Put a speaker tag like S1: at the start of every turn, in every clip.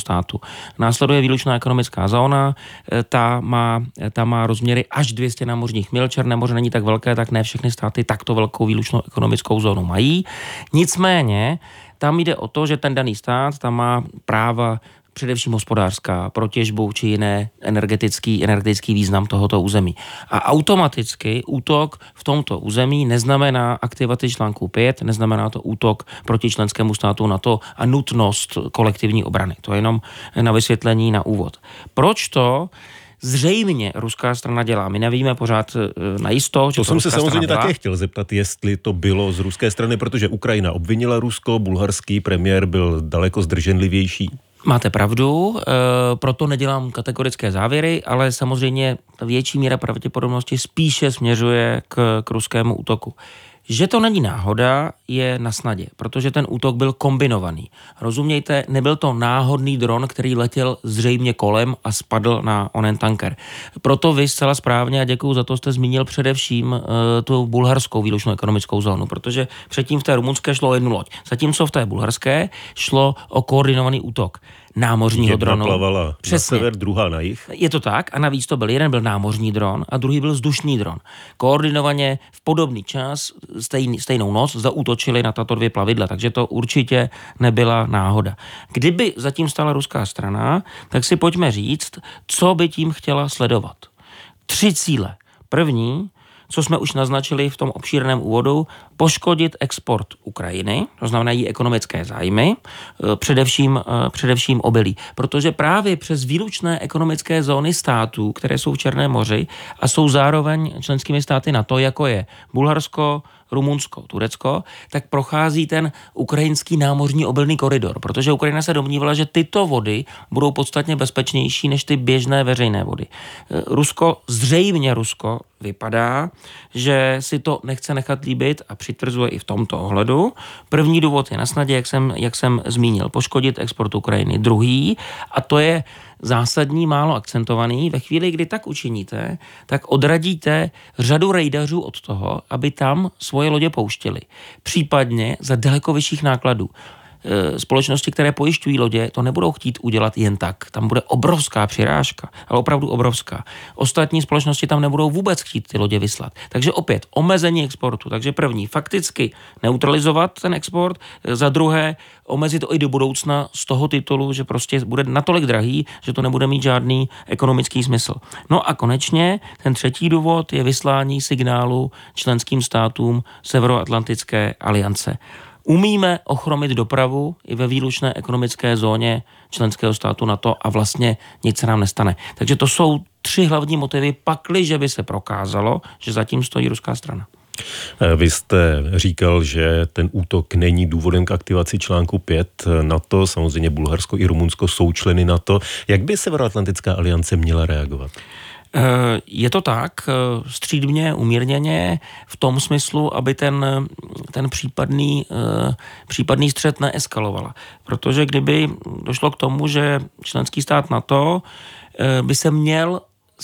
S1: státu. Následuje výlučná ekonomická zóna, ta má rozměry až 200 námořních mil. Černé moře není tak velké, tak ne všechny státy takto velkou výlučnou ekonomickou zónu mají. Nicméně tam jde o to, že ten daný stát tam má práva především hospodářská, pro těžbu či jiné energetický význam tohoto území. A automaticky útok v tomto území neznamená aktivaci článku 5, neznamená to útok proti členskému státu NATO a nutnost kolektivní obrany. To je jenom na vysvětlení na úvod. Proč to zřejmě ruská strana dělá? My nevíme pořád najisto, že
S2: to jsem se samozřejmě také chtěl zeptat, jestli to bylo z ruské strany, protože Ukrajina obvinila Rusko, bulharský premiér byl daleko zdrženlivější.
S1: Máte pravdu, proto nedělám kategorické závěry, ale samozřejmě větší míra pravděpodobnosti spíše směřuje k ruskému útoku. Že to není náhoda, je na snadě, protože ten útok byl kombinovaný. Rozumějte, nebyl to náhodný dron, který letěl zřejmě kolem a spadl na onen tanker. Proto vy zcela správně, a děkuju za to, jste zmínil především tu bulharskou výlučnou ekonomickou zónu, protože předtím v té rumunské šlo o jednu loď, zatímco v té bulharské šlo o koordinovaný útok námořního dronu.
S2: Jedna plavala na sever, druhá na jih.
S1: Je to tak a navíc to byl jeden byl námořní dron a druhý byl vzdušný dron. Koordinovaně v podobný čas, stejnou noc zaútočili na tato dvě plavidla, takže to určitě nebyla náhoda. Kdyby zatím stála ruská strana, tak si pojďme říct, co by tím chtěla sledovat. 3 cíle. První, co jsme už naznačili v tom obšírném úvodu, poškodit export Ukrajiny, to znamená její ekonomické zájmy, především obilí. Protože právě přes výlučné ekonomické zóny států, které jsou v Černém moři a jsou zároveň členskými státy NATO, jako je Bulharsko, Rumunsko, Turecko, tak prochází ten ukrajinský námořní obilný koridor, protože Ukrajina se domnívala, že tyto vody budou podstatně bezpečnější než ty běžné veřejné vody. Zřejmě Rusko vypadá, že si to nechce nechat líbit a přitvrzuje i v tomto ohledu. První důvod je na snadě, jak jsem zmínil, poškodit export Ukrajiny. Druhý, a to je zásadní, málo akcentovaný, ve chvíli, kdy tak učiníte, tak odradíte řadu rejdařů od toho, aby tam svoje lodě pouštěli. Případně za daleko vyšších nákladů. Společnosti, které pojišťují lodě, to nebudou chtít udělat jen tak. Tam bude obrovská přirážka, ale opravdu obrovská. Ostatní společnosti tam nebudou vůbec chtít ty lodě vyslat. Takže opět omezení exportu. Takže první, fakticky neutralizovat ten export, za druhé omezit to i do budoucna z toho titulu, že prostě bude natolik drahý, že to nebude mít žádný ekonomický smysl. No a konečně ten třetí důvod je vyslání signálu členským státům Severoatlantické aliance. Umíme ochromit dopravu i ve výlučné ekonomické zóně členského státu NATO a vlastně nic se nám nestane. Takže to jsou 3 hlavní motivy, pakliže by se prokázalo, že zatím stojí ruská strana.
S2: Vy jste říkal, že ten útok není důvodem k aktivaci článku 5 NATO, samozřejmě Bulharsko i Rumunsko jsou členy NATO. Jak by Severoatlantická aliance měla reagovat?
S1: Je to tak, střídmě, umírněně, v tom smyslu, aby ten případný střet neeskalovala. Protože kdyby došlo k tomu, že členský stát NATO by se měl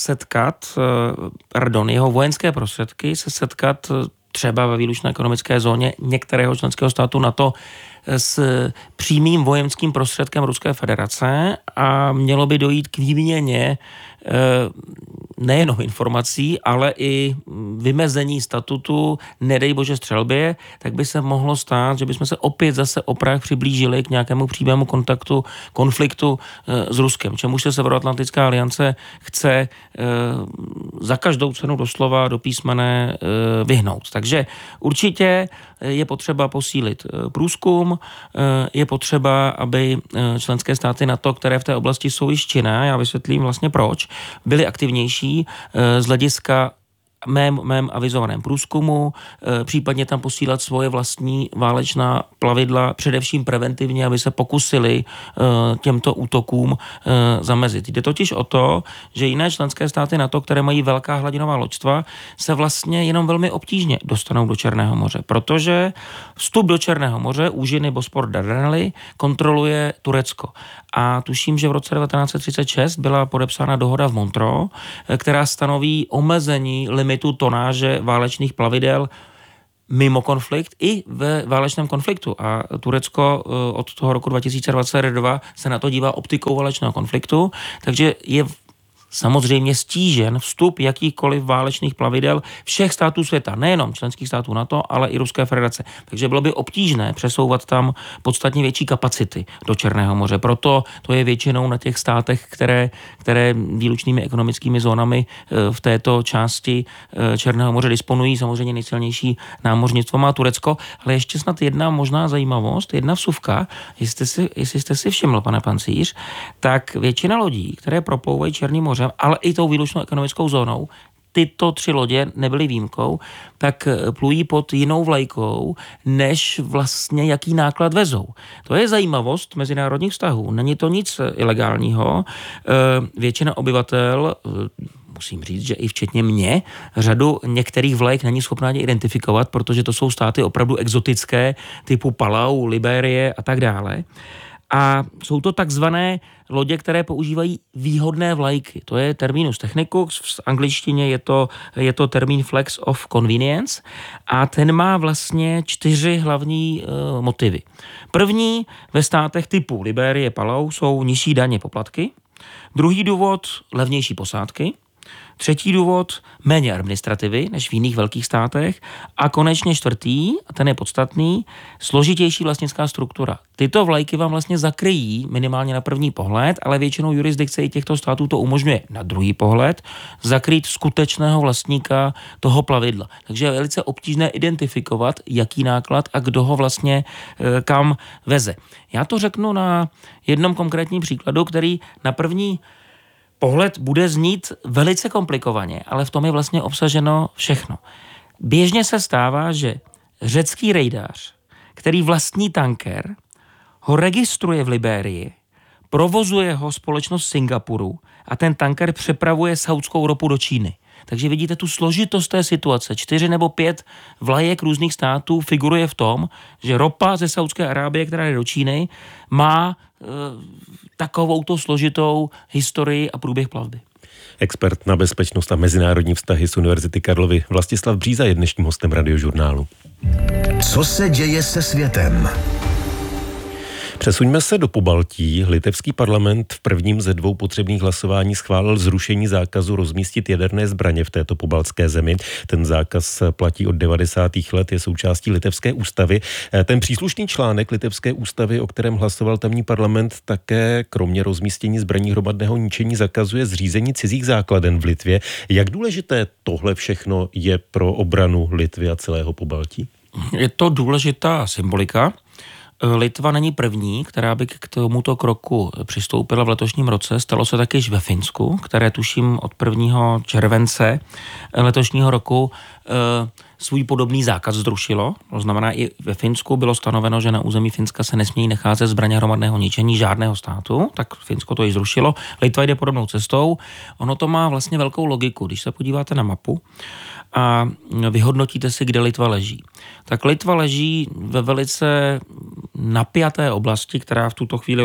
S1: jeho vojenské prostředky se setkat třeba ve výlučné ekonomické zóně některého členského státu NATO s přímým vojenským prostředkem Ruské federace a mělo by dojít k výměně nejenom informací, ale i vymezení statutu, nedej bože střelbě, tak by se mohlo stát, že bychom se opět zase o prach přiblížili k nějakému přímému konfliktu s Ruskem, čemuž se Severoatlantická aliance chce za každou cenu doslova do písmene vyhnout. Takže určitě je potřeba posílit průzkum, je potřeba, aby členské státy NATO, které v té oblasti jsou již činné, já vysvětlím vlastně proč, byly aktivnější z hlediska mém avizovaném průzkumu, případně tam posílat svoje vlastní válečná plavidla, především preventivně, aby se pokusili těmto útokům zamezit. Jde totiž o to, že jiné členské státy NATO, které mají velká hladinová loďstva, se vlastně jenom velmi obtížně dostanou do Černého moře, protože vstup do Černého moře, úžiny Bospor Dardanely, kontroluje Turecko. A tuším, že v roce 1936 byla podepsána dohoda v Montreux, která stanoví omezení limitu tonáže válečných plavidel mimo konflikt i ve válečném konfliktu. A Turecko od toho roku 2022 se na to dívá optikou válečného konfliktu, takže je samozřejmě stížen vstup jakýchkoliv válečných plavidel všech států světa, nejenom členských států NATO, ale i Ruské federace. Takže bylo by obtížné přesouvat tam podstatně větší kapacity do Černého moře. Proto to je většinou na těch státech, které výlučnými ekonomickými zónami v této části Černého moře disponují. Samozřejmě nejsilnější námořnictvo má Turecko, ale ještě snad jedna možná zajímavost, jedna vsuvka, jestli jste si všiml, pane Pancíř, tak většina lodí, které proplouvají Černým mořem, ale i tou výlučnou ekonomickou zónou, tyto 3 lodě nebyly výjimkou, tak plují pod jinou vlajkou, než vlastně jaký náklad vezou. To je zajímavost mezinárodních vztahů. Není to nic ilegálního. Většina obyvatel, musím říct, že i včetně mě, řadu některých vlajek není schopná ani identifikovat, protože to jsou státy opravdu exotické, typu Palau, Libérie a tak dále. A jsou to takzvané lodě, které používají výhodné vlajky. To je terminus technicus, v angličtině je to termín flags of convenience a ten má vlastně 4 hlavní motivy. První ve státech typu Libérie, Palau jsou nižší daně, poplatky. Druhý důvod levnější posádky. Třetí důvod méně administrativy než v jiných velkých státech. A konečně 4., a ten je podstatný, složitější vlastnická struktura. Tyto vlajky vám vlastně zakryjí minimálně na první pohled, ale většinou jurisdikce i těchto států to umožňuje na druhý pohled zakrýt skutečného vlastníka toho plavidla. Takže je velice obtížné identifikovat, jaký náklad a kdo ho vlastně kam veze. Já to řeknu na jednom konkrétním příkladu, který na první pohled bude znít velice komplikovaně, ale v tom je vlastně obsaženo všechno. Běžně se stává, že řecký rejdář, který vlastní tanker, ho registruje v Libérii, provozuje ho společnost Singapuru a ten tanker přepravuje saudskou ropu do Číny. Takže vidíte tu složitost té situace. 4 nebo 5 vlajek různých států figuruje v tom, že ropa ze Saudské Arábie, která je do Číny, má takovouto složitou historii a průběh plavby.
S2: Expert na bezpečnost a mezinárodní vztahy z Univerzity Karlovy Vlastislav Bříza je dnešním hostem Radiožurnálu.
S3: Co se děje se světem?
S2: Přesuňme se do Pobaltí. Litevský parlament v prvním ze 2 potřebných hlasování schválil zrušení zákazu rozmístit jaderné zbraně v této pobaltské zemi. Ten zákaz platí od 90. let, je součástí litevské ústavy. Ten příslušný článek litevské ústavy, o kterém hlasoval tamní parlament, také kromě rozmístění zbraní hromadného ničení zakazuje zřízení cizích základen v Litvě. Jak důležité tohle všechno je pro obranu Litvy a celého Pobaltí?
S1: Je to důležitá symbolika. Litva není první, která by k tomuto kroku přistoupila v letošním roce. Stalo se taky již ve Finsku, které tuším od 1. července letošního roku svůj podobný zákaz zrušilo. To znamená, i ve Finsku bylo stanoveno, že na území Finska se nesmějí nacházet zbraně hromadného ničení žádného státu, tak Finsko to již zrušilo. Litva jde podobnou cestou. Ono to má vlastně velkou logiku. Když se podíváte na mapu a vyhodnotíte si, kde Litva leží. Tak Litva leží ve velice napjaté oblasti, která v tuto chvíli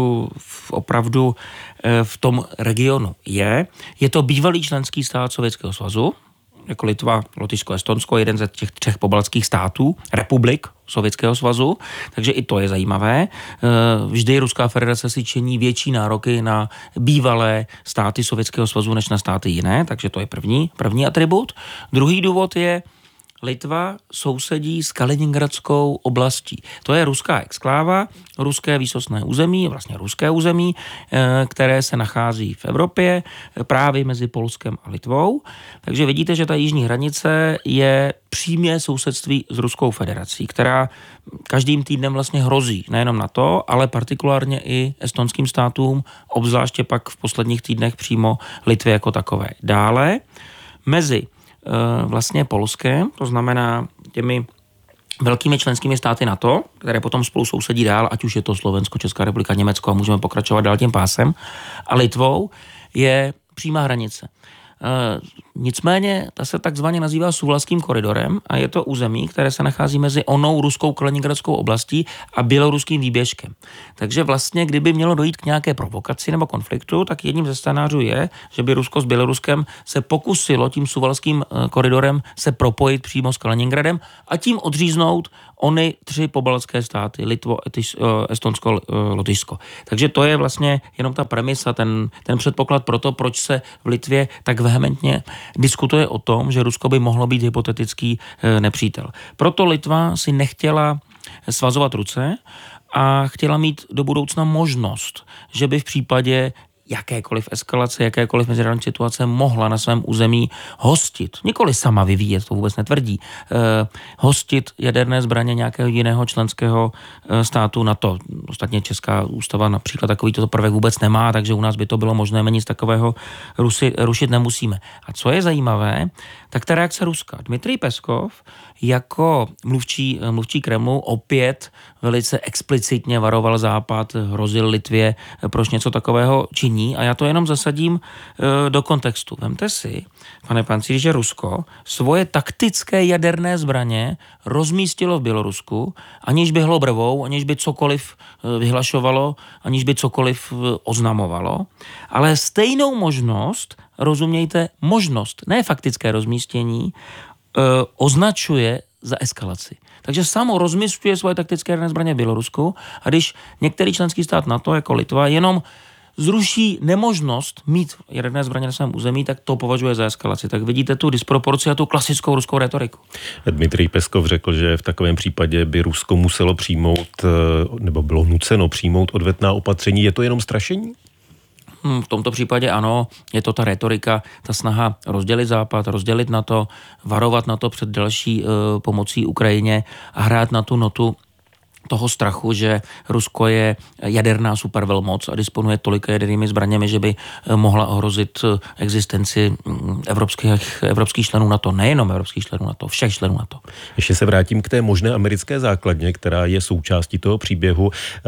S1: opravdu v tom regionu je. Je to bývalý členský stát Sovětského svazu, jako Litva, Lotyšsko, Estonsko, jeden ze těch 3 pobaltských států, republik Sovětského svazu, takže i to je zajímavé. Vždy Ruská federace si činí větší nároky na bývalé státy Sovětského svazu než na státy jiné, takže to je první atribut. Druhý důvod je, Litva sousedí s Kaliningradskou oblastí. To je ruská exkláva, ruské výsostné území, vlastně ruské území, které se nachází v Evropě, právě mezi Polskem a Litvou. Takže vidíte, že ta jižní hranice je přímé sousedství s Ruskou federací, která každým týdnem vlastně hrozí nejenom NATO, ale partikulárně i estonským státům, obzvláště pak v posledních týdnech přímo Litvě jako takové. Dále mezi vlastně Polskem, to znamená těmi velkými členskými státy NATO, které potom spolu sousedí dál, ať už je to Slovensko, Česká republika, Německo a můžeme pokračovat dál tím pásem, a Litvou je přímá hranice. Nicméně ta se takzvaně nazývá Suwalským koridorem a je to území, které se nachází mezi onou ruskou Kaliningradskou oblastí a běloruským výběžkem. Takže vlastně, kdyby mělo dojít k nějaké provokaci nebo konfliktu, tak jedním ze scénářů je, že by Rusko s Běloruskem se pokusilo tím Suwalským koridorem se propojit přímo s Kaliningradem a tím odříznout ony 3 pobaltské státy, Litvo, Estonsko, Lotyšsko. Takže to je vlastně jenom ta premisa, ten předpoklad pro to, proč se v Litvě tak vehementně diskutuje o tom, že Rusko by mohlo být hypotetický nepřítel. Proto Litva si nechtěla svazovat ruce a chtěla mít do budoucna možnost, že by v případě jakékoliv eskalace, jakékoliv mezinárodní situace mohla na svém území hostit, nikoli sama vyvíjet, to vůbec netvrdí, hostit jaderné zbraně nějakého jiného členského státu NATO. Ostatně Česká ústava například takovýto prvek vůbec nemá, takže u nás by to bylo možné, my nic takového rušit nemusíme. A co je zajímavé, tak ta reakce Ruska. Dmitrij Peskov jako mluvčí Kremlu opět velice explicitně varoval Západ, hrozil Litvě, proč něco takového činí a já to jenom zasadím do kontextu. Vemte si, pane Pancíři, že Rusko svoje taktické jaderné zbraně rozmístilo v Bělorusku, aniž by hlo brvou, aniž by cokoliv vyhlašovalo, aniž by cokoliv oznamovalo, ale stejnou možnost, rozumějte, možnost, ne faktické rozmístění, označuje za eskalaci. Takže samo rozmísťuje svoje taktické jaderné zbraně v Bělorusku a když některý členský stát NATO, jako Litva, jenom zruší nemožnost mít jaderné zbraně na svém území, tak to považuje za eskalaci. Tak vidíte tu disproporci a tu klasickou ruskou retoriku. Dmitrij
S2: Peskov řekl, že v takovém případě by Rusko muselo přijmout, nebo bylo nuceno přijmout odvetná opatření. Je to jenom strašení?
S1: V tomto případě ano, je to ta retorika, ta snaha rozdělit Západ, rozdělit NATO, varovat NATO před další pomocí Ukrajině a hrát na tu notu toho strachu, že Rusko je jaderná supervelmoc a disponuje tolika jadernými zbraněmi, že by mohla ohrozit existenci evropských členů NATO, nejenom evropských členů NATO, všech členů NATO.
S2: Ještě se vrátím k té možné americké základně, která je součástí toho příběhu.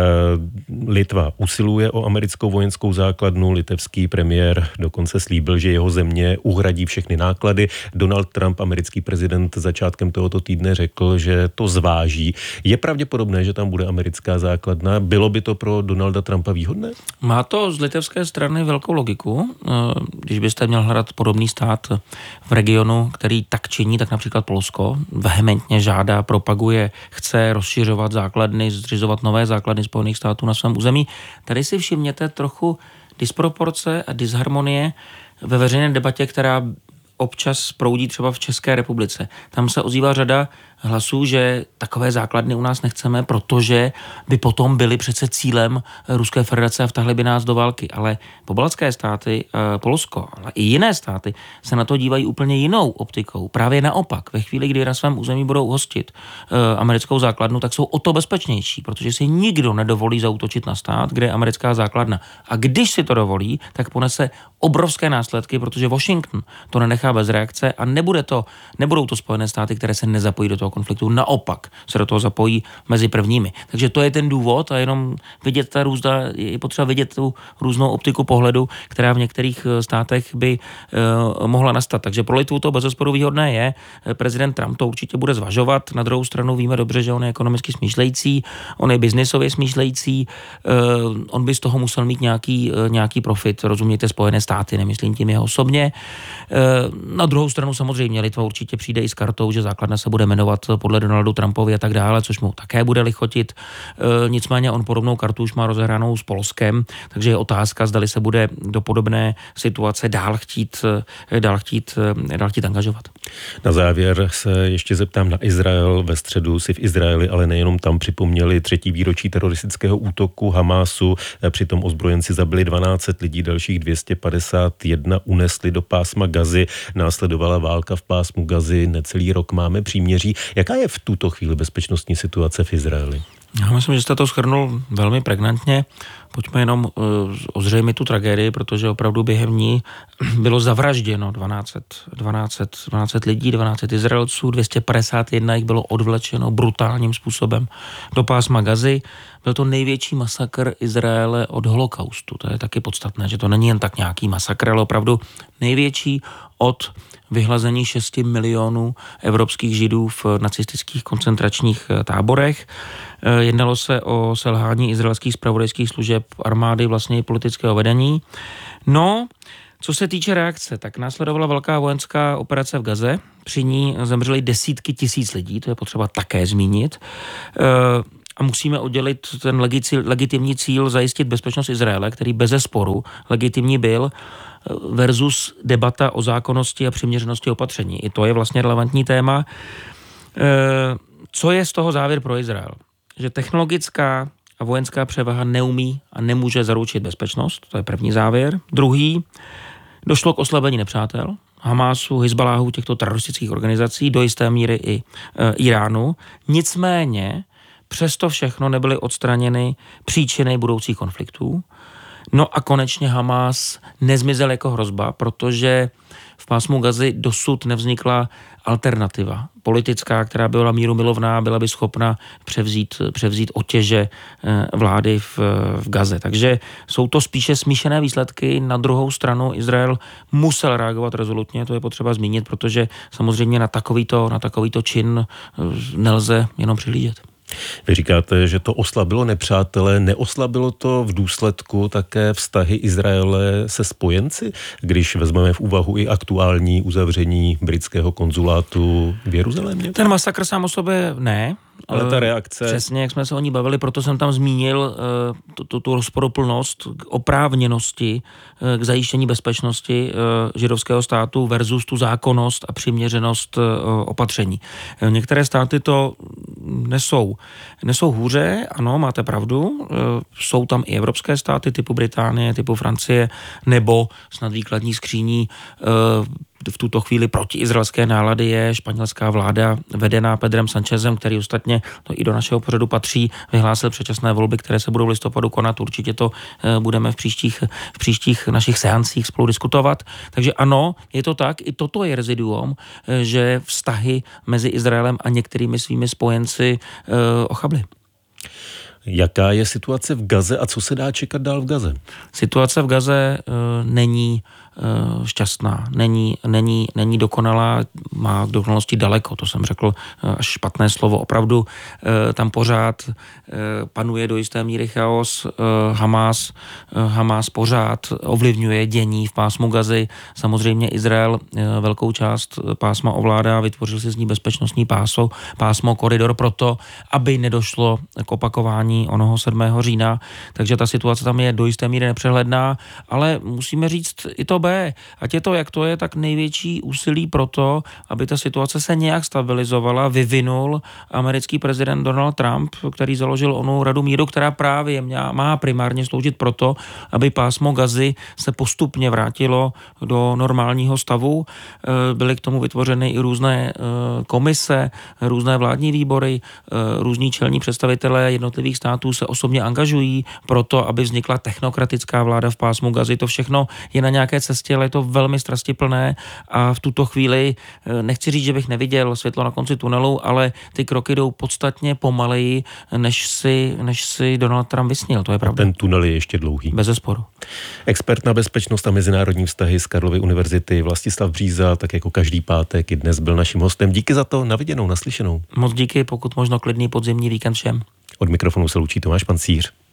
S2: Litva usiluje o americkou vojenskou základnu, litevský premiér dokonce slíbil, že jeho země uhradí všechny náklady. Donald Trump, americký prezident, začátkem tohoto týdne řekl, že to zváží. Je pravděpodobné, že tam bude americká základna. Bylo by to pro Donalda Trumpa výhodné?
S1: Má to z litevské strany velkou logiku. Když byste měl hledat podobný stát v regionu, který tak činí, tak například Polsko vehementně žádá, propaguje, chce rozšiřovat základny, zřizovat nové základny Spojených států na svém území. Tady si všimněte trochu disproporce a disharmonie ve veřejné debatě, která občas proudí třeba v České republice. Tam se ozývá řada hlasů, že takové základny u nás nechceme, protože by potom byly přece cílem Ruské federace a vtahly by nás do války. Ale pobaltské státy, Polsko, ale i jiné státy se na to dívají úplně jinou optikou. Právě naopak, ve chvíli, kdy na svém území budou hostit americkou základnu, tak jsou o to bezpečnější, protože si nikdo nedovolí zaútočit na stát, kde je americká základna. A když si to dovolí, tak ponese obrovské následky, protože Washington to nenechá bez reakce a nebudou to Spojené státy, které se nezapojí do toho konfliktu, naopak se do toho zapojí mezi prvními. Takže to je ten důvod a jenom vidět je potřeba vidět tu různou optiku pohledu, která v některých státech by mohla nastat. Takže pro Litvu to bezesporu výhodné je. Prezident Trump to určitě bude zvažovat. Na druhou stranu víme dobře, že on je ekonomicky smýšlející, on je biznisově smýšlející, on by z toho musel mít nějaký profit, rozumějte, Spojené státy, nemyslím tím jeho osobně. Na druhou stranu samozřejmě Litva určitě přijde i s kartou, že základna se bude jmenovat podle Donaldu Trumpovi a tak dále, což mu také bude lichotit. Nicméně on podobnou kartu už má rozehranou s Polskem, takže je otázka, zdali se bude do podobné situace dál chtít angažovat.
S2: Na závěr se ještě zeptám na Izrael. Ve středu si v Izraeli, ale nejenom tam, připomněli 3. výročí teroristického útoku Hamásu. Přitom ozbrojenci zabili 12 lidí, dalších 251 unesli do pásma Gazy. Následovala válka v pásmu Gazy, necelý rok máme příměří. Jaká je v tuto chvíli bezpečnostní situace v Izraeli?
S1: Já myslím, že jste to shrnul velmi pregnantně. Pojďme jenom ozřejmit tu tragédii, protože opravdu během ní bylo zavražděno 1200 lidí, 12 Izraelců, 251 jich bylo odvlečeno brutálním způsobem do pásma Gazy. Byl to největší masakr Izraele od holokaustu. To je taky podstatné, že to není jen tak nějaký masakr, ale opravdu největší od vyhlazení 6 milionů evropských Židů v nacistických koncentračních táborech. Jednalo se o selhání izraelských zpravodajských služeb, armády, vlastně i politického vedení. No, co se týče reakce, tak následovala velká vojenská operace v Gaze. Při ní zemřely desítky tisíc lidí, to je potřeba také zmínit. A musíme oddělit ten legitimní cíl zajistit bezpečnost Izraele, který bezesporu legitimní byl, versus debata o zákonnosti a přiměřenosti opatření. I to je vlastně relevantní téma. Co je z toho závěr pro Izrael? Že technologická a vojenská převaha neumí a nemůže zaručit bezpečnost, to je první závěr. Druhý, došlo k oslabení nepřátel, Hamásu, Hizbaláhu, těchto teroristických organizací, do jisté míry i Iránu. Nicméně přesto všechno nebyly odstraněny příčiny budoucích konfliktů. No a konečně Hamás nezmizel jako hrozba, protože v pásmu Gazy dosud nevznikla alternativa politická, která byla míru milovná, byla by schopna převzít otěže vlády v Gaze. Takže jsou to spíše smíšené výsledky. Na druhou stranu Izrael musel reagovat rezolutně, to je potřeba zmínit, protože samozřejmě na takovýto čin nelze jenom přihlížet.
S2: Vy říkáte, že to oslabilo nepřátele, neoslabilo to v důsledku také vztahy Izraele se spojenci, když vezmeme v úvahu i aktuální uzavření britského konzulátu v Jeruzalémě?
S1: Ten masakr sám o sobě ne.
S2: Ale ta reakce...
S1: Přesně, jak jsme se o ní bavili, proto jsem tam zmínil tu rozporuplnost k oprávněnosti, k zajištění bezpečnosti židovského státu versus tu zákonnost a přiměřenost opatření. Některé státy to nesou hůře, ano, máte pravdu, jsou tam i evropské státy typu Británie, typu Francie, nebo snad výkladní skříní v tuto chvíli protiizraelské nálady je španělská vláda vedená Pedrem Sanchezem, který ostatně, to i do našeho pořadu patří, vyhlásil předčasné volby, které se budou v listopadu konat. Určitě to budeme v příštích našich seancích spolu diskutovat. Takže ano, je to tak, i toto je reziduum, že vztahy mezi Izraelem a některými svými spojenci ochably.
S2: Jaká je situace v Gaze a co se dá čekat dál v Gaze?
S1: Situace v Gaze není šťastná, není dokonalá, má k dokonalosti daleko, to jsem řekl až špatné slovo. Opravdu tam pořád panuje do jisté míry chaos, Hamás pořád ovlivňuje dění v pásmu Gazy. Samozřejmě Izrael velkou část pásma ovládá, vytvořil si z ní bezpečnostní pásmo, koridor proto, aby nedošlo k opakování onoho 7. října. Takže ta situace tam je do jisté míry nepřehledná, ale musíme říct i to B. Ať je to, jak to je, tak největší úsilí pro to, aby ta situace se nějak stabilizovala, vyvinul americký prezident Donald Trump, který založil onu Radu míru, která právě má primárně sloužit proto, aby pásmo Gazy se postupně vrátilo do normálního stavu. Byly k tomu vytvořeny i různé komise, různé vládní výbory, různí čelní představitelé jednotlivých států se osobně angažují proto, aby vznikla technokratická vláda v pásmu Gazy. To všechno je na nějaké cestě, ale je to velmi strastiplné a v tuto chvíli nechci říct, že bych neviděl světlo na konci tunelu, ale ty kroky jdou podstatně pomaleji, než si Donald Trump vysnil. To je pravda.
S2: Ten tunel je ještě dlouhý.
S1: Bezesporu.
S2: Expert na bezpečnost a mezinárodní vztahy z Karlovy univerzity Vlastislav Bříza, tak jako každý pátek i dnes byl naším hostem. Díky za to, na viděnou, naslyšenou.
S1: Moc díky, pokud možno klidný podzimní víkend všem.
S2: Od mikrofonu se loučí Tomáš Pancíř.